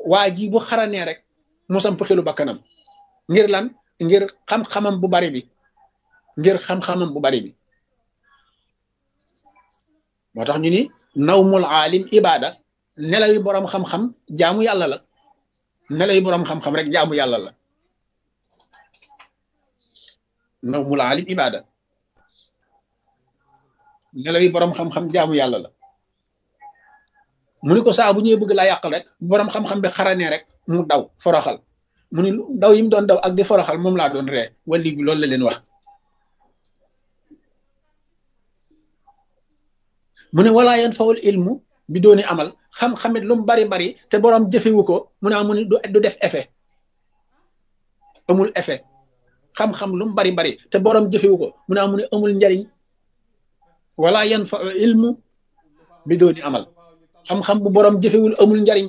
waa ji bu xaranee rek mu samp xelu bakkanam ngir lan ngir xam-xamam bu bari bi ngir xam-xamam bu bari bi moo tax ñu ni nawmul aalim ibada nelaw yi boroom xam-xam jaamu yàlla la nelaw yi boroom xam-xam rek jaamu yàlla la nawmul aalim ibada nelaw yi boroom xam-xam jaamu yàlla la mu ni ko saa bu ñëwee bëgg laa yàqal rek boroom xam-xam bi xaranee rek mu daw foroxal mu ni daw yi mu doon daw ak di foroxal moom laa doon ree wali bi loolu la leen wax mu ne walaa yan fawul ilmu bi dooni amal xam-xamit lu mu bari bari te boroom jëfewu ko mu ne mu ni du def effet amul effet xam-xam lu mu bari bari te boroom jëfewu ko mu ne mu ne amul njariñ walaa yan fa ilmu bi dooni amal xam-xam bu boroom jëfewul amul njariñ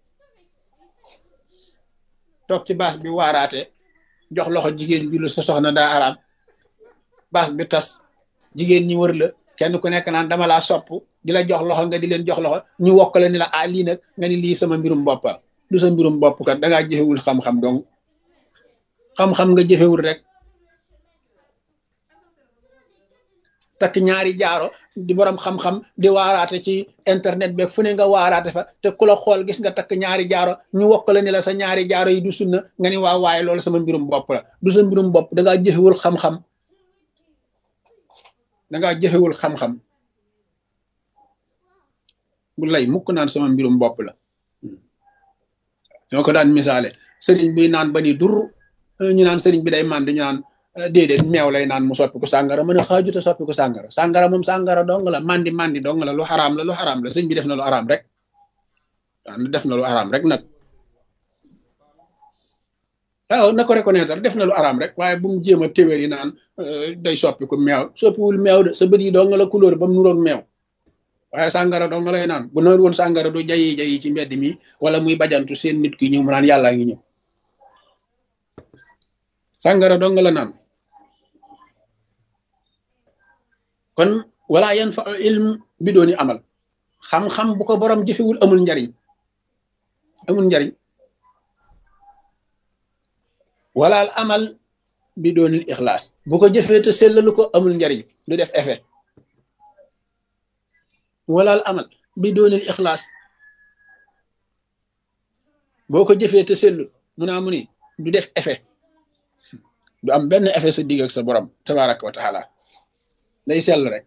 toog ci baas bi waaraate jox loxo jigéen bi lu sa soxna daa araam baas bi tas jigéen ñi wër la kenn ku nekk naan dama laa sopp di la jox loxo nga di leen jox loxo ñu wokkale ni la ah lii nag nga ni lii sama mbirum boppa du sa mbirum bopp kat dangaa jëfewul xam-xam donc xam-xam nga jëfewul rek takk ñaari jaaro di borom xam-xam di waaraate ci internet beeg fu ne nga waaraate fa te ku la xool gis nga takk ñaari jaaro ñu wokkale ni la sa ñaari jaaro yi du sunna nga ni waa waaye loolu sama mbirum bopp la du sa mbirum bopp dangaa jëfewul xam-xam dangaa jëfewul xam-xam bu lay mukk naan sama mbirum bopp la ñoo ko daan misaale sëriñ bi naan ba ni dur ñu naan sëriñ bi day màndi ñu naan déedéet meew lay naan mu soppi ko sàngara mën a xaajuta soppi ko sàngara moom sàngara dong la mandi dong la lu xaraam la sëriñ bi def na lu araam rek waaw def na lu araam rek nag waaw na ko reconnaître def na lu araam rek waaye bu mu jéem a téwéer yi naan day soppi ko meew soppiwul meew de sa bët yi dong la couleur ba mu nuroog meew waaye sàngara dong lay naan bu noonu woon sàngara du jayi ci mbedd mi wala muy bajantu seen nit ki ñëw mu naan yàllaa ngi ñëw sàngara dong la naan kon wala yan fa ilm bi dooni amal xam-xam bu ko borom jëfewul amul njariñ wala al amal bi doonil ixlaas bu ko jëfee te sellalu ko amul njariñ du def effet wala al amal bi doonil ixlaas boo ko jëfee te sellu mu naa mu ni du def effet du am benn effet sa digg ak sa borom tabaraka wa taala day sell rek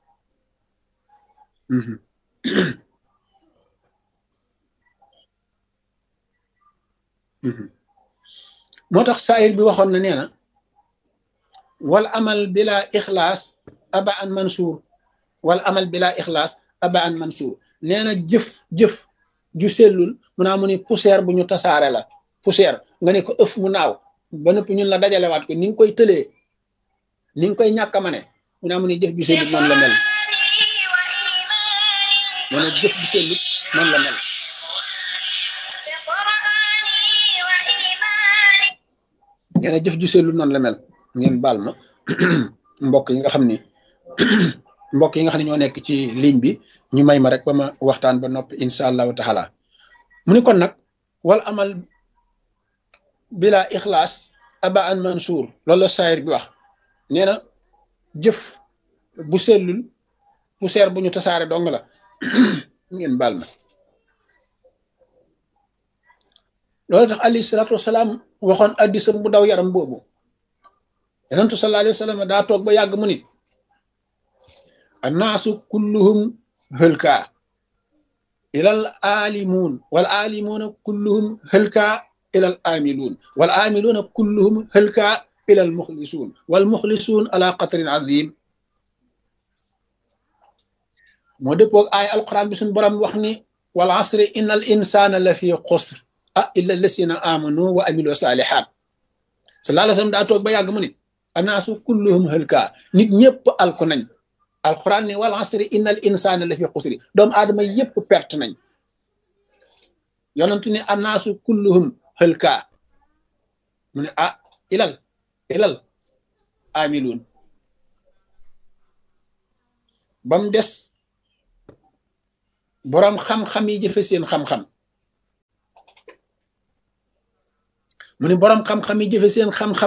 moo tax saayir bi waxoon na nee na wal amal bila ixlaas aba an mansuur wal amal bila ixlaas aba an mansuur nee na jëf ju sellul mu naa mu ni poussière bu ñu tasaare la poussière nga ne ko ëf mu naaw ba noppi ñun la dajalewaat ko ni nga koy tëlee ni nga koy ñàkk a mane mu naa mu ni jëf ju sellut noonu la mel nee na jëf ju sellut noonu la mel nee na jëf ju sellut noonu la mel ngeen baal ma mbokk yi nga xam ni ñoo nekk ci ligne bi ñu may ma rek ba ma waxtaan ba noppi incha allahu taala mu ni kon nag wal amal bila ixlaas aba an mansuur loolu la saayir bi wax nee na jëf bu sellul poussière bu ñu tasaare dong la ngeen baal ma loolu tax alayhi salaatu wasalaam waxoon addisam bu daw yaram boobu yonentu sallallahu alayhi wa sallam daa toog ba yàgg mu ni annaasu kulluhum hëlkaa ilal aalimuun wal aalimuuna kulluhum hëlkaa ilal aamiluun wal aamiluuna kulluhum hëlkaa ilal muxlisuun wal muxlisuun ala qatrin azim moo dëppoog ay alquran bi suñ borom wax ni wal asri innal insaana la fi xusr illa lasina amanu wa amilu salihat sallallahu alayhi wa sallam daa toog ba yàgg mu ni annaasu kulluhum hëlkaa nit ñëpp alku nañ alquran ni wal asri innal insaana la fi xusri doomu aadama yëpp perte nañ yonentu ni annaasu kulluhum hëlkaa mu ne ilal amiluun ba mu des boroom xam-xam yi jëfe seen xam-xam mu ni boroom xam-xam yi jëfe seen xam-xam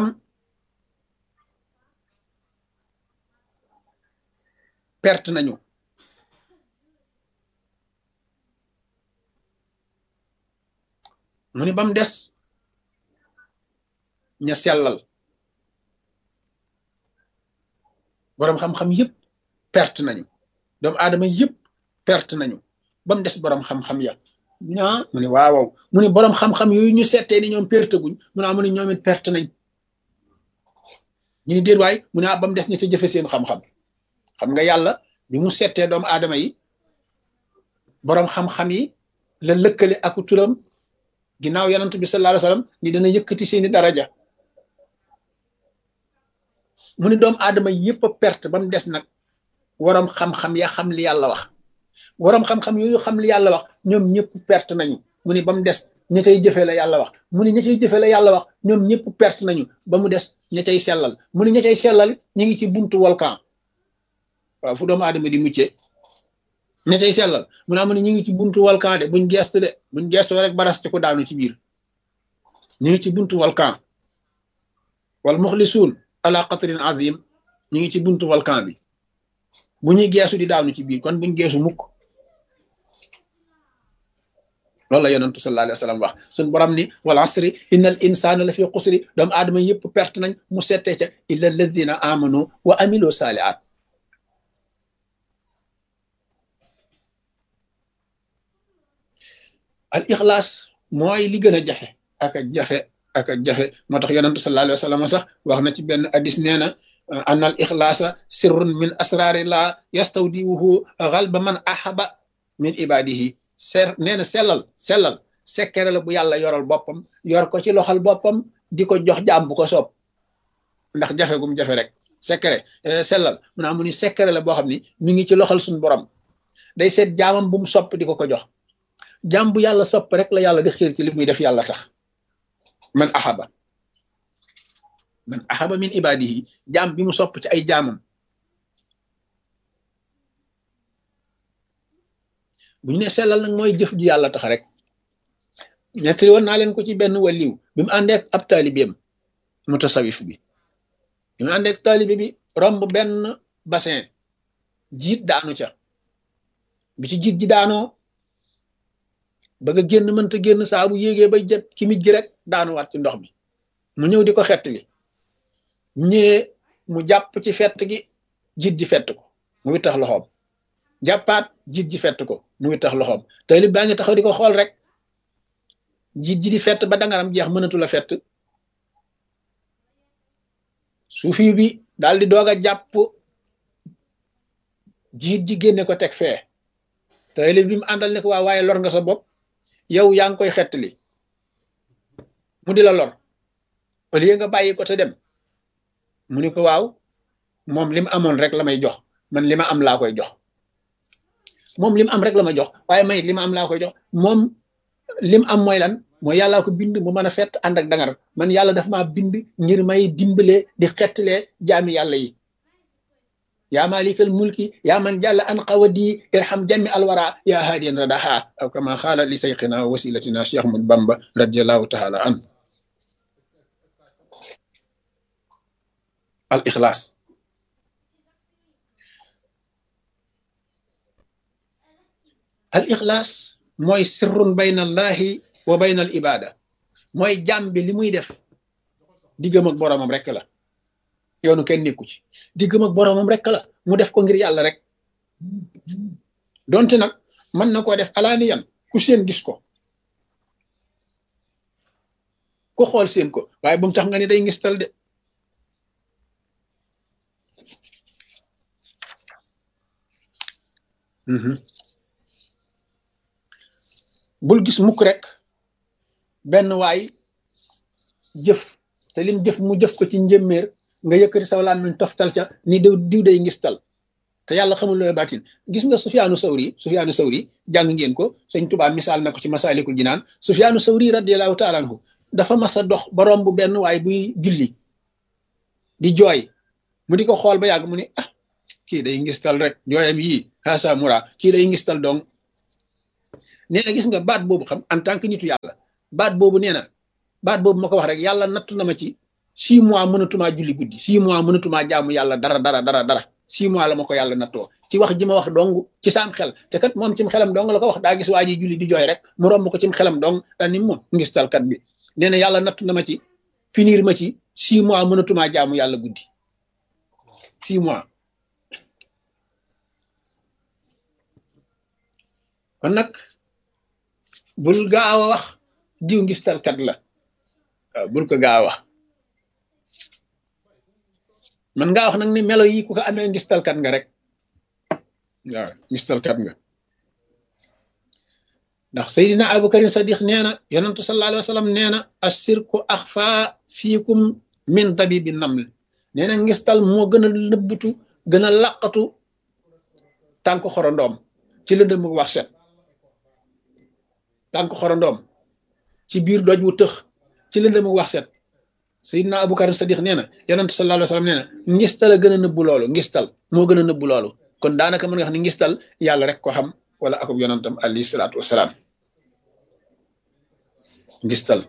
perte nañu mu ni ba mu des ña sellal boroom xam-xam yëpp perte nañu doomu aadama yëpp perte nañu ba mu des boroom xam-xam ya mu ni waaw mu ni boroom xam-xam yooyu ñu settee ni ñoom perte guñ mu ni ñoom it perte nañ ñu ni déet waay mu ne ba mu des ña ca jëfe seen xam-xam xam nga yàlla bi mu settee doomu aadama yi boroom xam-xam yi la lëkkale aku turam ginnaaw yonent bi sallallahu alayhi wasallam ni dana yëkkati seeni daraja mu ni doomu aadama yëpp a perte ba mu des nag waroom xam-xam ya xam li yàlla wax waroom xam-xam yooyu xam li yàlla wax ñoom ñëpp perte nañu mu ni ba mu des ña cay jëfe la yàlla wax mu ni ña cay jëfe la yàlla wax ñoom ñëpp perte nañu ba mu des ña cay sellal mu ni ña cay sellal ñu ngi ci buntu volcan waaw fu doomu aadama di muccee ña cay sellal mu ni ñu ngi ci buntu volcan de buñ gestu rek baraste ko daanu ci biir ñu ngi ci buntu volcan wal muxlisuun ala qatrin azim ñu ngi ci buntu volcan bi bu ñuy geesu di daanu ci biir kon buñ geesu mukk loolu la yonentu sallallahu alayhi wa sallam wax suñ borom ni wal asri innal insana la fi xusri doomu aadama yëpp perte nañ mu settee ca illa alladina amanu wa amilu saalihat al ixlaas mooy li gën a jafe ak a jafe moo tax yonentu sallallahu alayhi wa sallam sax wax na ci benn hadis nee na anal ixlaasa sirrun min asrarillah yastawdiwuhu xalba man ahaba min ibadihi nee na sellal sekkere la bu yàlla yoral boppam yor ko ci loxal boppam di ko jox jaam bu ko soob ndax jafe gum jafe rek sekkere sellal mu ni sekkere la boo xam ni mi ngi ci loxal suñu borom day seet jaamam bu mu sopp di ko jox jaam bu yàlla sopp rek la yàlla di xiir ci li muy def yàlla tax man ahaba min ibadihi jaam bi mu sopp ci ay jaamam bu ñu ne sellal nag mooy jëf ju yàlla tax rek ñettali woon naa leen ko ci benn waliw bi mu àndeek ab taalibeem mutasawif bi mu àndeek taalibe bi romb benn bassin jiit daanu ca bi ci jiit ji daanoo bëgg a génn mënta génn saa bu yéegee bay jët ki mij gi rek daanuwaat ci ndox mi mu ñëw di ko xettali ñëwee mu jàpp ci fett gi jiit ji fett ko mu wittax loxoom jàppaat jiit ji fett ko mu wittax loxoom taalib baa ngi taxaw di ko xool rek jiit ji di fett ba dangaram jeex mënatu la fett suufi bi daal di doog a jàpp jiit ji génne ko teg fee taalib bi mu àndal ne ko waaye lor nga sa bopp yow yaa ngi koy xettali mu di la lor au lieu nga bàyyi ko te dem mu ni ko waaw moom li mu amoon rek la may jox man li ma am laa koy jox moom li mu am rek la ma jox waaye may li ma am laa koy jox moom li mu am mooy lan mooy yàllaa ko bind mu mën a fett ànd ak dangar man yàlla daf maa bind ngir may dimbalee di xettalee jaami yàlla yi yaa malikal mulki yaa man jàll an qawadi irham jami alwara yaa haadiyan radaha aw kama xaala li sayxina wa wasilatina Cheikh Ahmad Bamba radiallahu taala an al ixlaas al ixlaas mooy sirrun bayna allahi wa bayna al ibada mooy jàmm bi li muy def diggam ak boroomam rek la yoonu kenn nekku ci diggam ak boroomam rek la mu def ko ngir yàlla rek donte nag mën na koo def alaaniyan ku seen gis ko ku xool seen ko waaye bu mu tax nga ni day ngistal de bul gis mukk rek benn waay jëf te lim jëf mu jëf ko ci njëmmeer nga yëkkati saw làmmiñ toftal ca ni diw day ngistal te yàlla xamul loolu baatin gis nga Sufyaanu Sawri jàng ngeen ko Sëñ Tuubaa misaal na ko ci Masaalikul Jinaan Sufyaanu Sawri radiyallahu taala anhu dafa mas a dox ba romb benn waay buy julli di jooy mu di ko xool ba yàgg mu ni kii day ngistal rek jooyam yii xaasa mura kii day ngistal dong nee na gis nga baat boobu xam en tant que nitu yàlla baat boobu nee na baat boobu ma ko wax rek yàlla nattu na ma ci 6 mois mënatumaa julli guddi 6 mois mënatumaa jaamu yàlla dara 6 mois la ma ko yàlla nattoo ci wax ji ma wax dong ci saam xel te kat moom cim xelam dong la ko wax daa gis waa ji julli di jooy rek mu romb ko cim xelam dong daal ni moom ngistalkat bi nee na yàlla nattu na ma ci finir ma ci 6 mois mënatumaa jaamu yàlla guddi 6 mois. kon nag bul gaaw a wax diw ngistalkat la waaw bul ko gaaw a wax man ngaa wax nag ni melo yi ku ko amee ngistalkat nga rek waaw ngistalkat nga ndax Seydina Abubakar Sadiq nee na yonentu sallallahu alayhi wa sallam nee na assirku axfa fiikum min dabibi naml nee na ngistal moo gën a nëbbutu gën a laqatu tànk xorondoom ci lëndëm mu wax set tànk xorondoom ci biir doj wu tëx ci lëndëm mu wax set Seydina Abubakar Sadiq nee na yonentu sallallahu alayhi wa sallam nee na ngistal a gën a nëbbu loolu ngistal moo gën a nëbbu loolu kon daanaka mën nga wax ni ngistal yàlla rek ko xam wala akub yonentam alayhi salaatu wasalaam ngistal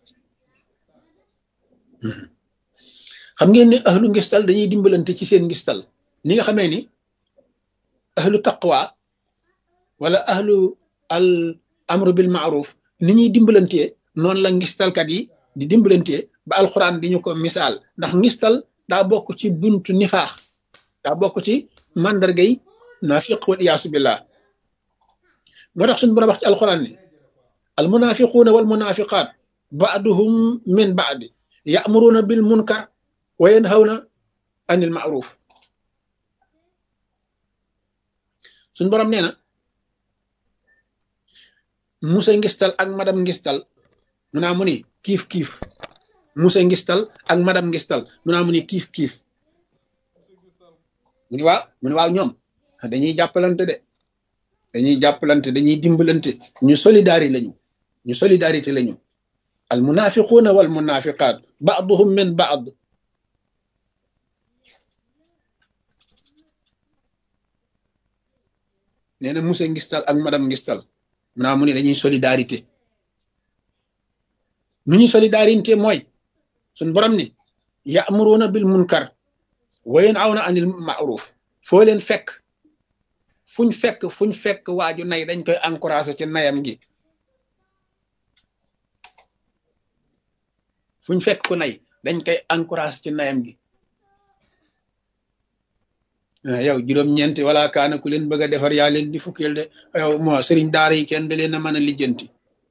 xam ngeen ne ahlu ngistal dañuy dimbalante ci seen ngistal ni nga xamee ni ahlu taqwa wala ahlu al amru bil ma'ruf ni ñuy dimbalantee noonu la ngistalkat yi di dimbalantee ba alquran di ñu ko misaal ndax ngistal daa bokk ci buntu nifaax daa bokk ci mandargay naafiq wal iyaasu billah moo tax suñu borom wax ci alquran ni al munafiquuna wal munafiqaat ba'duhum min ba'di ya'muruna bil munkar wa yanhawna anil ma'ruf suñu borom nee na musa ngistal ak madam ngistal mu naa mu ni kiif kiif musa ngistal ak madam ngistal mu naa mu ni kiif kiif mu ni waaw ñoom dañuy jàppalante de dañuy jàppalante dañuy dimbalante ñu solidarité lañu al munafiquuna wal munafiqaat ba'duhum min ba'd nee na musa ngistal ak madam ngistal mu naa mu ni dañuy solidarité nu ñuy solidarité mooy suñ borom ni ya'muruna bil munkar wa yanhawna anil ma'ruf foo leen fekk fuñ fekk waaju nay dañ koy encouragé ci nayam gi fuñ fekk ku nay dañ koy encouragé ci nayam gi yow juróom-ñeenti wala kaana ku leen bëgg a defar yaa leen di fukkeel de yow moo sëriñ daara yi kenn da leen a mën a lijjanti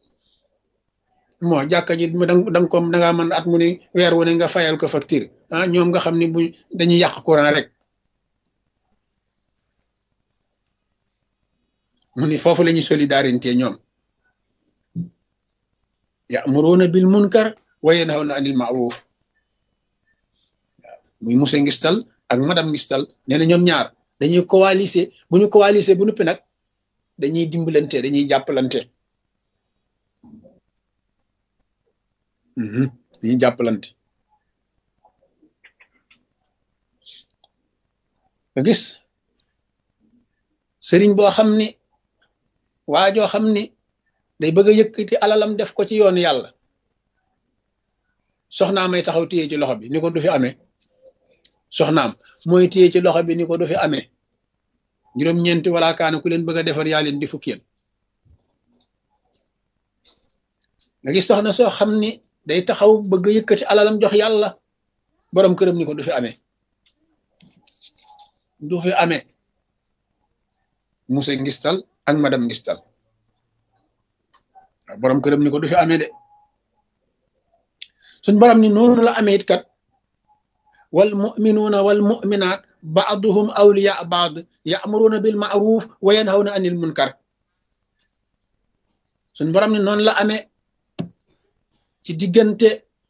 moo jàkka ji dangaa mën at mu ni weer wu ne nga fayal ko facture ñoom nga xam ni bu dañuy yàq courant rek mu ni foofu la ñuy solidarité ñoom ya'muruna bil munkar wa yanhawna anil ma'ruf waaw muy musa ngistal ak madam ngistal nee na ñoom ñaar dañuy coaliser bu ñu coaliser bu nuppi nag dañuy dimbalante dañuy jàppalante dañuy jàppalante nga gis sëriñ boo xam ni waajoo xam ni day bëgg a yëkkati alalam def ko ci yoonu yàlla soxnaam may taxaw téye ci loxo bi ni ko du fi amee soxnaam mooy téye ci loxo bi ni ko du fi amee juróom-ñeenti wala kaana ku leen bëgg a defar yaa leen di fukkeel nga gis soxna soo xam ni day taxaw bëgg a yëkkati alalam jox yàlla borom këram ni ko du fi amee du fi amee musa ngistal ak madam ngistal borom këram ni ko du fi amee de suñ borom ni noonu la amee it kat wal mu'minuuna wal mu'minaat ba'duhum awliya ba'd ya'muruna bil ma'ruf wa yanhawna anil munkar suñ borom ni noonu la amee ci diggante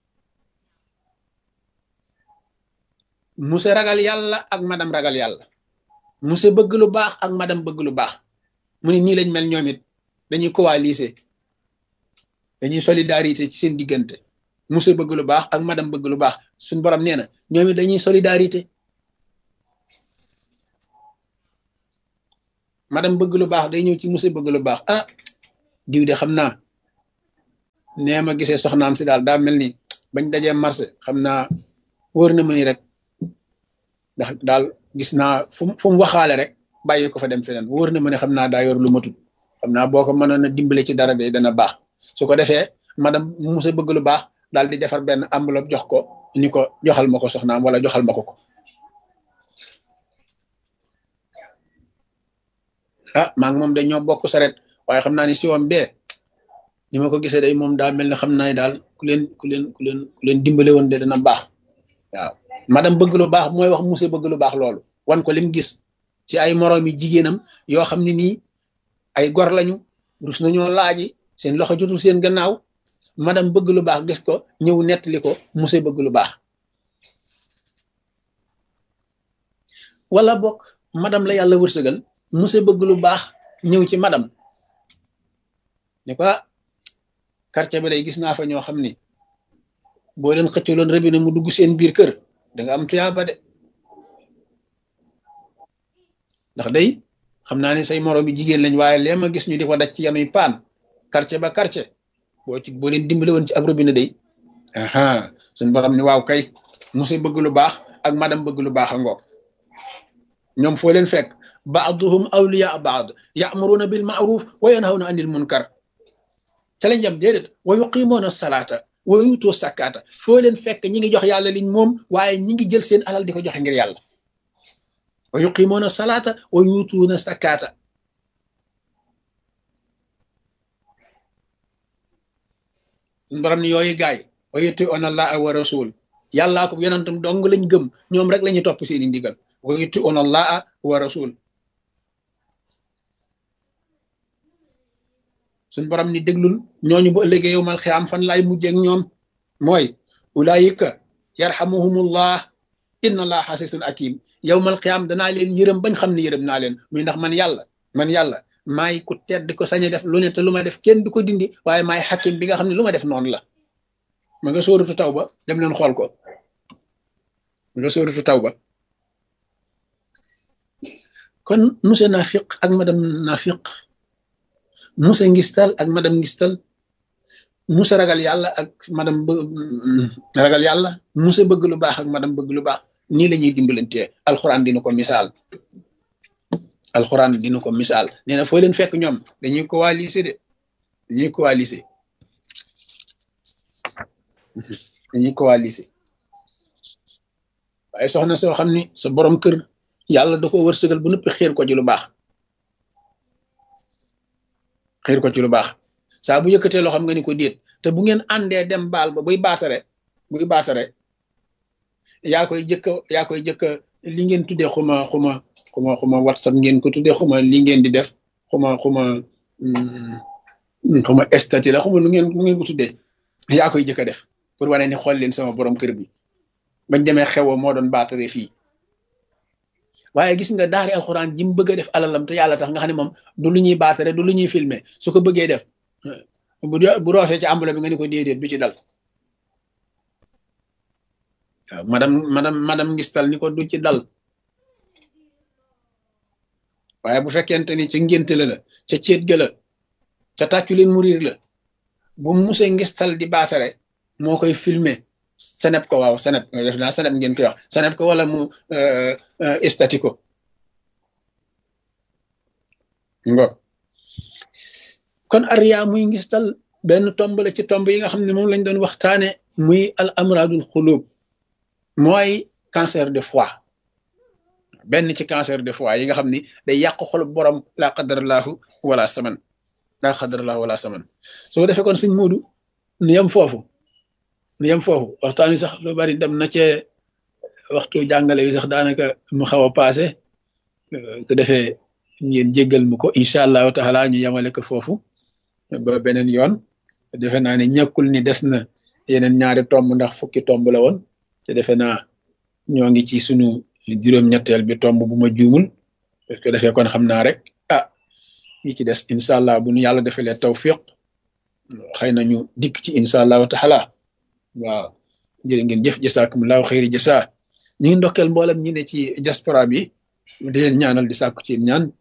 musa ragal yàlla ak madam ragal yàlla musa bëgg lu baax ak madam bëgg lu baax mu ni nii lañ mel ñoom it dañuy coaliser dañuy solidarité ci seen diggante musa bëgg lu baax ak madam bëgg lu baax suñ borom nee na ñoom it dañuy solidarité madam bëgg lu baax day ñëw ci musa bëgg lu baax diw de xam naa nee ma gisee soxnaam si daal daa mel ni bañ dajee marché xam naa wóor na ma ni rek ndax daal gis naa fu mu waxaale rek bàyyi ko fa dem feneen wóor na ma ne xam naa daa yor lu matut xam naa boo ko mënoon a dimbale ci dara de dana baax su ko defee madame Moussa bëgg lu baax daal di defar benn enveloppe jox ko ni ko joxal ma ko soxnaam wala joxal ma ko ah maa ngi moom dañoo bokk saret waaye xam naa ni si woon bee ni ma ko gisee day moom daa mel ne xam naa ne daal ku leen dimbale woon de dana baax waaw madame bëgg lu baax mooy wax Moussa bëgg lu baax loolu wan ko lim gis ci ay moroomi jigéenam yoo xam ne nii ay gor lañu rus nañoo laaji seen loxo jotul seen gannaaw madame bëgg lu baax gis ko ñëw nettali ko Moussa bëgg lu baax wala bokk madame la yàlla wërsëgal Moussa bëgg lu baax ñëw ci madame ne ko quartier bi day gis naa fa ñoo xam ni boo leen xëccaloon robinet mu dugg seen biir kër da nga am tuyaaba de ndax day xam naa ne say moroom yi jigéen lañ waaye lee ma gis ñu di ko daj ci yanuy paan quartier ba quartier boo leen dimbale woon ci ab robinet day aha suñu borom ni waaw kay Moussa bëgg lu baax ak madame bëgg lu baax a ngoog ñoom foo leen fekk baaduhum awliya baad ya'muruna bil ma'ruf wa yanhawna anil munkar ca lañ jam déedéet wa yuqimoona salaata wa yuutoo sakkaata foo leen fekk ñi ngi jox yàlla liñ moom waaye ñi ngi jël seen alal di ko joxe ngir yàlla wa yuqimoona salaata wa yuutuuna sakkaata suñu borom ni yooyu gaay wa yuti'uuna allaha wa rasul yàllaa ko yonentam dong lañ gëm ñoom rek la ñuy topp seeni ndigal wa yuti'uuna allaha wa rasul suñ borom ni déglul ñooñu bu ëllëgee yow mal xiyaam fan laay mujjeeg ñoom mooy ulaayika yarhamuhumullah inna allah xasisun akim yow mal xiyaam danaa leen yërëm bañ xam ne yërëm naa leen muy ndax man yàlla maay ku tedd ko sañ a def lu ne te lu ma def kenn du ko dindi waaye maay xakim bi nga xam ne lu ma def noonu la ma nga sóoratu Tawba dem leen xool ko ma nga sóoratu Tawba kon monsieur Nafiq ak madame Nafiq Moussa ngistal ak madame ngistal Moussa ragal yàlla ak madame ragal yàlla Moussa bëgg lu baax ak madame bëgg lu baax nii la ñuy dimbalantee alxuraan dina ko misaal nee na foo leen fekk ñoom dañuy coaliser waaye soxna soo xam ni sa borom kër yàlla da ko wërsëgal bu noppi xiir ko ci lu baax saa bu yëkkatee loo xam nga ni ko déet te bu ngeen àndee dem baal ba buy baatare yaa koy jëkka li ngeen tuddee xuma WhatsApp ngeen ko tuddee xuma li ngeen di def xuma statut la xuma lu ngeen ko tuddee yaa koy jëkka def pour wane ni xool leen sama borom kër bi bañ demee xewo moo doon baatare fii waaye gis nga daari alxuraan ji mu bëgg a def alalam te yàlla tax nga xam ne moom du lu ñuy baatare du lu ñuy filmer su ko bëggee def bu roofee ci enveloppe bi nga ni ko déedéet du ci dal waaw madame ngistal ni ko du ci dal waaye bu fekkente ni ca ngénte la ca céet ga la ca tàccu leen murir la bu Moussa ngistal di baatare moo koy filmer seneb ko waaw seneb def naa seneb ngeen koy wax seneb ko wala mu estati ko ngo kon ariya muy ngistal benn tomb la ci tomb yi nga xam ne moom lañ doon waxtaane muy al amradul xulub mooy cancer de foie benn ci cancer de foie yi nga xam ni day yàq xol borom laa qadarallahu wala saman su ko defee kon suñ muudu nu yem foofu waxtaan wi sax lu bari dem na cee waxtu jàngale wi sax daanaka mu xaw a paase ko defee ngeen jéggal mu ko incha allahu taala ñu yemale ko foofu ba beneen yoon defe naa ne ñàkkul ni des na yeneen ñaari tomb ndax fukki tomb la woon te defe naa ñoo ngi ci sunu juróom-ñetteel bi tomb bu ma juumul parce que defee kon xam naa rek ñi ci des incha allah bu ñu yàlla defalee tawfiq xëy na ñu dikk ci incha allahu taala waaw jërë ngeen jëf jasaakumullahu xayri jasa ñu ngi ndokkeel mboolem ñi ne ci diaspora bi di leen ñaanal di sàkku ci ñaan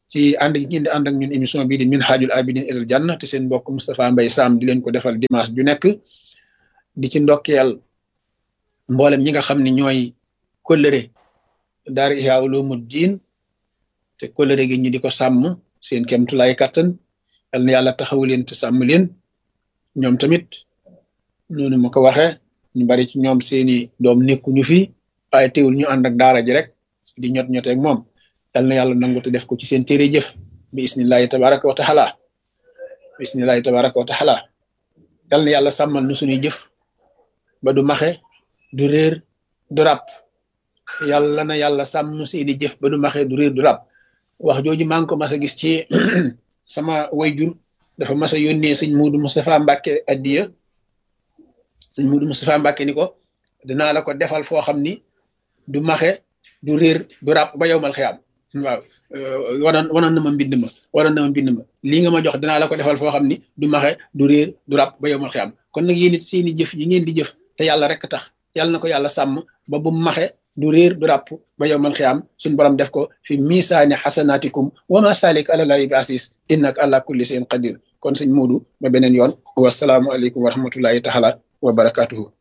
ci ànd gi ngeen di ànd ak ñun émission bii di Minhajul Abidin ilal Janna te seen mbokk Moustapha Mbaye Sam di leen ko defal dimanche ju nekk di ci ndokkeel mboolem ñi nga xam ne ñooy kóllëre daara Ihya Ulumuddin te kóllëre gi ñu di ko sàmm seen kemtulaay kattan yal na yàlla taxawu leen te sàmm leen ñoom tamit noonu ma ko waxee ñu bari ci ñoom seeni doom nekkuñu fi waaye teewul ñu ànd ak daara ji rek di ñoteeg moom yal na yàlla nangu te def ko ci seen téere jëf bi isnillahi tabaraka wa taala bismillahi tabaraka wa taala yal na yàlla sàmmal nu suñuy jëf ba du maxe du réer du ràpp yàlla na yàlla sàmm seeni jëf ba du maxe du réer du ràpp wax jooju maa ngi ko mas a gis ci sama wayjur dafa mas a yónnee sëñ Muudu Moustapha Mbàkke addiya sëñ Muudu Moustapha Mbàkke ni ko dinaa la ko defal foo xam ni du maxe du réer du ràpp ba yowmal xiyaam waaw wanoon na ma mbind ma lii nga ma jox dinaa la ko defal foo xam ni du maxe du réer du ràpp ba yowmal xiyaam kon nag yéen it seeni jëf yi ngeen di jëf te yàlla rek tax yàlla na ko yàlla sàmm ba bu maxe du réer du ràpp ba yowmal xiyaam suñ borom def ko fi misaani xasanaatikum wa ma salik àlallaahi bi asis innaka ala kulli shay'in qadir kon sëñ Muudu ba beneen yoon wasalaamu aleykum wa rahmatullahi taala wa barakatuhu